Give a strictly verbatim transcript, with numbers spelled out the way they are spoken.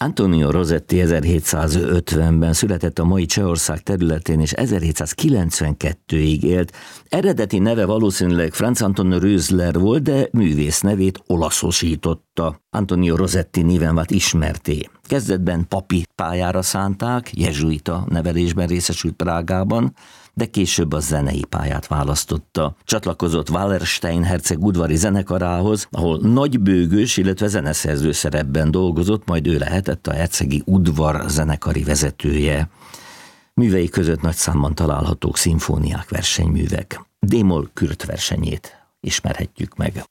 Antonio Rosetti ezerhétszázötvenben született a mai Csehország területén, és ezerhétszázkilencvenkettőig élt. Eredeti neve valószínűleg Franz Anton Rösler volt, de művész nevét olaszosította. Antonio Rosetti néven vált ismerté. Kezdetben papi pályára szánták, jezsuita nevelésben részesült Prágában, de később a zenei pályát választotta. Csatlakozott Wallerstein herceg udvari zenekarához, ahol nagybőgős, illetve zeneszerző szerepben dolgozott, majd ő lehetett a hercegi udvar zenekari vezetője. Művei között nagy számban találhatók szimfóniák, versenyművek. D-moll Kürt versenyét ismerhetjük meg.